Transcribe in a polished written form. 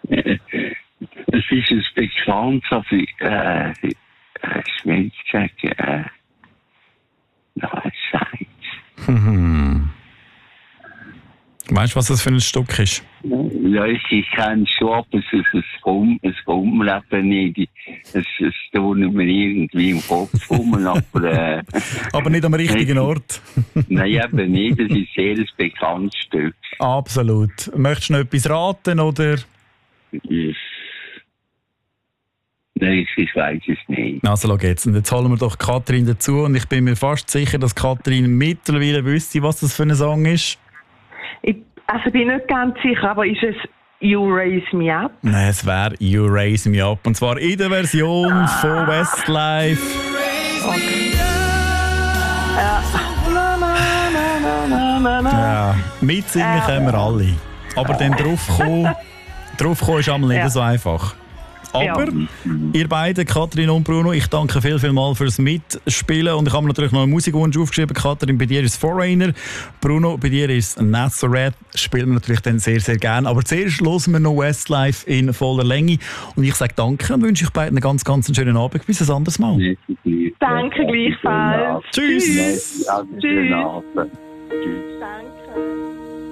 Es ist ein bekanntes, aber schwer zu sagen, nein, Scheiß. Weißt du, was das für ein Stück ist? Ja, ich kenne es schon, aber es kommt mir eben nicht. Es tut mir irgendwie im Kopf rum, aber... aber nicht am richtigen Ort. Nein, eben nicht. Es ist sehr ein bekanntes Stück. Absolut. Möchtest du noch etwas raten, oder? Nein, ich weiß es nicht. Also, schau jetzt. Und jetzt holen wir doch Katrin dazu. Und ich bin mir fast sicher, dass Katrin mittlerweile wüsste, was das für ein Song ist. Ich bin nicht ganz sicher, aber ist es You Raise Me Up? Nein, es wäre You Raise Me Up. Und zwar in der Version von Westlife. Ja, mitsingen können wir alle. Aber dann draufkommen ist einmal nicht so einfach. Aber ihr beiden, Katrin und Bruno, ich danke viel mal fürs Mitspielen. Und ich habe mir natürlich noch einen Musikwunsch aufgeschrieben. Katrin, bei dir ist Foreigner. Bruno, bei dir ist Nazareth. Spielen wir natürlich dann sehr, sehr gerne. Aber zuerst hören wir noch Westlife in voller Länge. Und ich sage danke und wünsche euch beiden einen ganz schönen Abend. Bis ein anderes Mal. Danke gleichfalls. Tschüss. Tschüss. Tschüss. Danke.